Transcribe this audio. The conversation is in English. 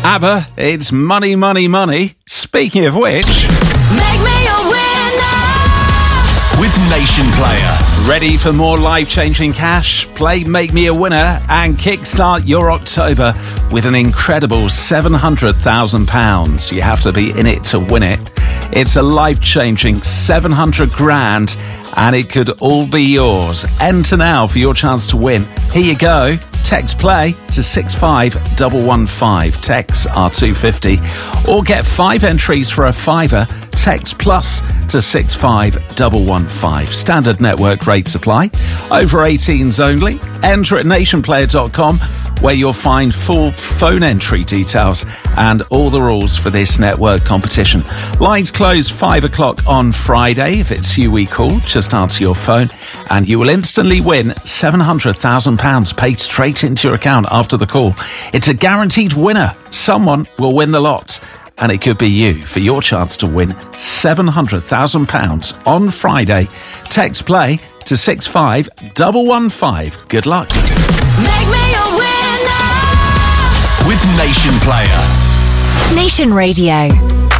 ABBA, it's money, money, money. Speaking of which... Make me a winner! With Nation Player. Ready for more life-changing cash? Play Make Me a Winner and kickstart your October with an incredible £700,000. You have to be in it to win it. It's a life-changing 700 grand and it could all be yours. Enter now for your chance to win. Here you go. Text play to 65115. Texts are £2.50. Or get 5 entries for a £5. Text plus to 65115. Standard network rates apply. Over 18s only. Enter at nationplayer.com where you'll find full phone entry details and all the rules for this network competition. Lines close 5 o'clock on Friday. If it's you we call, just answer your phone and you will instantly win £700,000 paid straight into your account after the call. It's a guaranteed winner. Someone will win the lot. And it could be you for your chance to win £700,000 on Friday. Text play to 65115. Good luck. Make me a winner! With Nation Player. Nation Radio.